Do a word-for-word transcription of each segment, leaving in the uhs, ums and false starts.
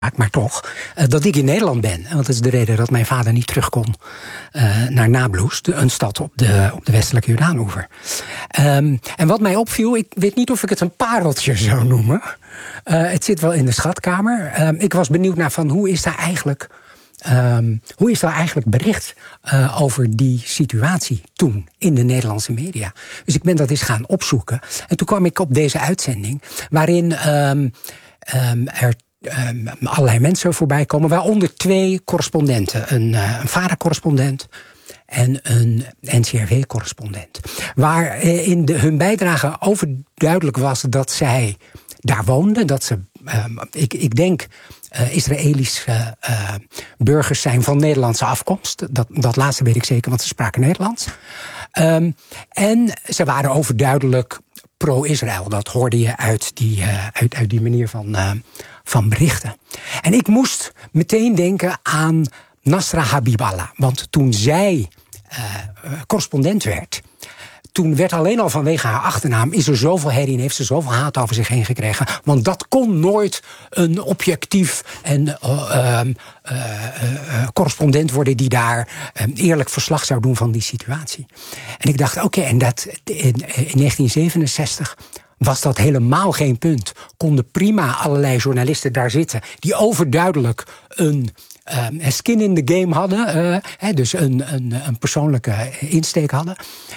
maar toch, uh, dat ik in Nederland ben. Want dat is de reden dat mijn vader niet terug kon uh, naar Nablus, een stad op de, op de westelijke Jordaanoever. Um, en wat mij opviel, ik weet niet of ik het een pareltje zou noemen. Uh, het zit wel in de schatkamer. Uh, ik was benieuwd naar van hoe is daar eigenlijk... Um, hoe is daar eigenlijk bericht uh, over die situatie toen in de Nederlandse media? Dus ik ben dat eens gaan opzoeken. En toen kwam ik op deze uitzending, waarin um, um, er um, allerlei mensen voorbij komen, waaronder twee correspondenten. Een, uh, een vadercorrespondent en een N C R V-correspondent. Waar uh, in de, hun bijdrage overduidelijk was dat zij daar woonden, dat ze, um, ik, ik denk... Uh, Israëlische uh, burgers zijn van Nederlandse afkomst. Dat, dat laatste weet ik zeker, want ze spraken Nederlands. Um, en ze waren overduidelijk pro-Israël. Dat hoorde je uit die, uh, uit, uit die manier van, uh, van berichten. En ik moest meteen denken aan Nasra Habiballah. Want toen zij uh, correspondent werd, toen werd alleen al vanwege haar achternaam is er zoveel herrie en heeft ze zoveel haat over zich heen gekregen. Want dat kon nooit een objectief en uh, uh, uh, uh, correspondent worden die daar um, eerlijk verslag zou doen van die situatie. En ik dacht, oké, okay, en dat in, in negentien zevenenzestig was dat helemaal geen punt. Konden prima allerlei journalisten daar zitten die overduidelijk een Um, skin in the game hadden, uh, he, dus een, een, een persoonlijke insteek hadden.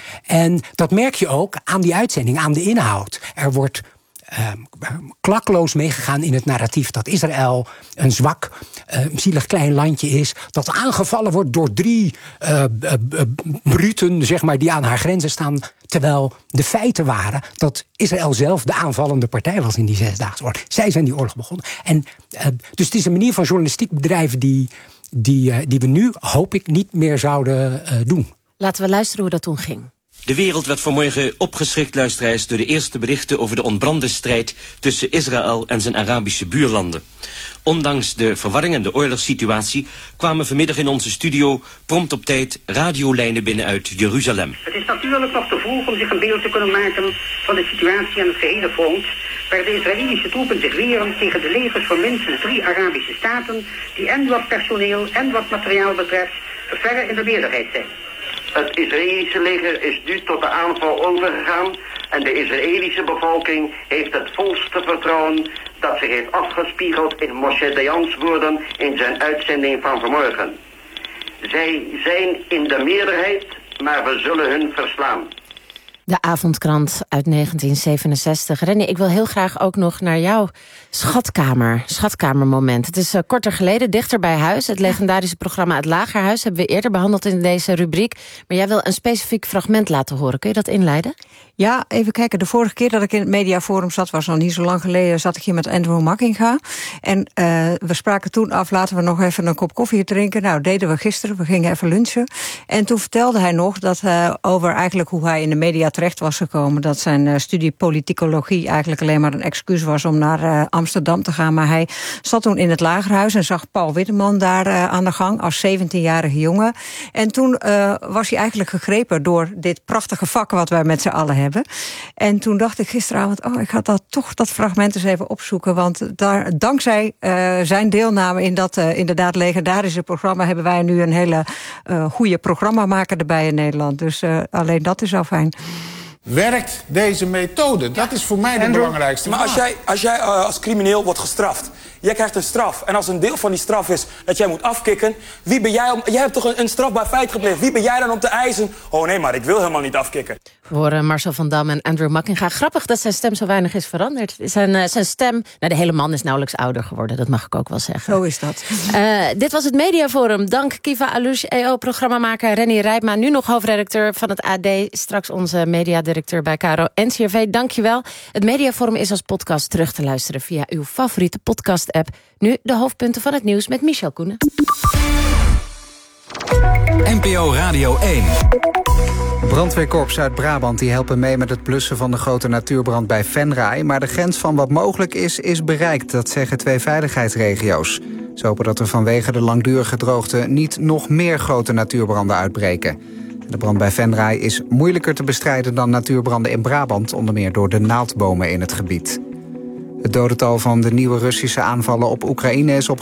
En dat merk je ook aan die uitzending, aan de inhoud. Er wordt um, klakloos meegegaan in het narratief dat Israël een zwak, uh, zielig klein landje is, dat aangevallen wordt door drie uh, uh, uh, bruten, zeg maar, die aan haar grenzen staan. Terwijl de feiten waren dat Israël zelf de aanvallende partij was in die zesdaagse oorlog. Zij zijn die oorlog begonnen. En, uh, dus het is een manier van journalistiek bedrijven die, die, uh, die we nu, hoop ik, niet meer zouden uh, doen. Laten we luisteren hoe dat toen ging. De wereld werd vanmorgen opgeschrikt, luisteraars, door de eerste berichten over de ontbrande strijd tussen Israël en zijn Arabische buurlanden. Ondanks de verwarring en de oorlogssituatie kwamen vanmiddag in onze studio prompt op tijd radiolijnen binnen uit Jeruzalem. Het is natuurlijk nog te vroeg om zich een beeld te kunnen maken van de situatie aan het gehele front, waar de Israëlische troepen zich weren tegen de legers van minstens drie Arabische staten, die en wat personeel en wat materiaal betreft verre in de meerderheid zijn. Het Israëlische leger is nu tot de aanval overgegaan en de Israëlische bevolking heeft het volste vertrouwen dat zich heeft afgespiegeld in Moshe Dayans woorden in zijn uitzending van vanmorgen. Zij zijn in de meerderheid, maar we zullen hun verslaan. De avondkrant uit negentien zevenenzestig. Rennie, ik wil heel graag ook nog naar jouw schatkamer, schatkamermoment. Het is uh, korter geleden, dichter bij huis. Het legendarische programma Het Lagerhuis hebben we eerder behandeld in deze rubriek. Maar jij wil een specifiek fragment laten horen. Kun je dat inleiden? Ja, even kijken. De vorige keer dat ik in het Mediaforum zat, was al niet zo lang geleden, zat ik hier met Andrew Makkinga. En uh, we spraken toen af, laten we nog even een kop koffie drinken. Nou, deden we gisteren. We gingen even lunchen. En toen vertelde hij nog dat uh, over eigenlijk hoe hij in de media terecht was gekomen. Dat zijn uh, studie politicologie eigenlijk alleen maar een excuus was om naar uh, Amsterdam te gaan. Maar hij zat toen in het Lagerhuis en zag Paul Witteman daar uh, aan de gang als zeventienjarige jongen. En toen uh, was hij eigenlijk gegrepen door dit prachtige vak wat wij met z'n allen hebben. En toen dacht ik gisteravond, oh, ik ga dat toch dat fragment eens even opzoeken. Want daar, dankzij uh, zijn deelname in dat uh, inderdaad legendarische programma hebben wij nu een hele uh, goede programmamaker erbij in Nederland. Dus uh, alleen dat is al fijn. Werkt deze methode? Dat is voor mij de Andrew, belangrijkste vraag. Maar als jij, als jij uh, als crimineel wordt gestraft, jij krijgt een straf. En als een deel van die straf is dat jij moet afkicken, wie ben jij om... Jij hebt toch een, een strafbaar feit gepleegd. Wie ben jij dan om te eisen? Oh nee, maar ik wil helemaal niet afkicken. We horen Marcel van Dam en Andrew Makkinga. Grappig dat zijn stem zo weinig is veranderd. Zijn, uh, zijn stem, nou, de hele man is nauwelijks ouder geworden. Dat mag ik ook wel zeggen. Zo is dat. Uh, dit was het Mediaforum. Dank Kiva Alouche, E O-programmamaker Rennie Rijpma. Nu nog hoofdredacteur van het A D. Straks onze mediadirecteur bij K R O N C R V. Dank je wel. Het Mediaforum is als podcast terug te luisteren via uw favoriete podcast-app. Nu de hoofdpunten van het nieuws met Michel Koenen. N P O Radio één. Brandweerkorps Zuid-Brabant die helpen mee met het blussen van de grote natuurbrand bij Venray. Maar de grens van wat mogelijk is, is bereikt. Dat zeggen twee veiligheidsregio's. Ze hopen dat er vanwege de langdurige droogte niet nog meer grote natuurbranden uitbreken. De brand bij Venray is moeilijker te bestrijden dan natuurbranden in Brabant, onder meer door de naaldbomen in het gebied. Het dodental van de nieuwe Russische aanvallen op Oekraïne is opgelopen